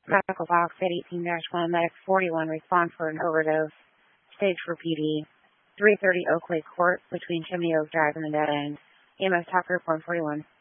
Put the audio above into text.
Medical box at 18-1, Medic 41, respond for an overdose. Stage for PD. 330 Oakley Court between Chimney Oak Drive and the Dead End. EMS Talk Group 141.